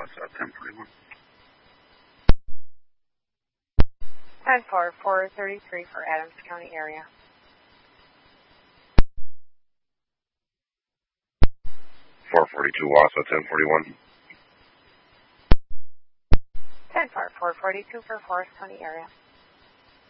Wausau 1041. 10-4-433 for Adams County area. 442 Wausau 1041. 10-4-442 for Forest County area.